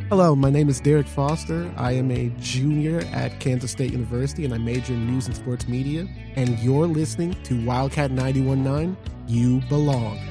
Hello, my name is Derek Foster. I am a junior at Kansas State University, and I major in news and sports media. And you're listening to Wildcat 91.9. You belong.